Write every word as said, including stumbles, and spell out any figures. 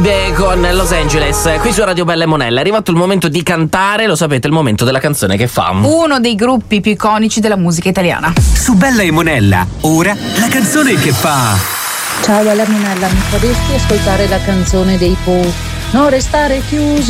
Vive con Los Angeles, qui su Radio Bella e Monella. È arrivato il momento di cantare, lo sapete, il momento della canzone che fa uno dei gruppi più iconici della musica italiana. Su Bella e Monella, ora la canzone che fa. Ciao Bella Monella, mi faresti ascoltare la canzone dei Pooh? Non restare chiuso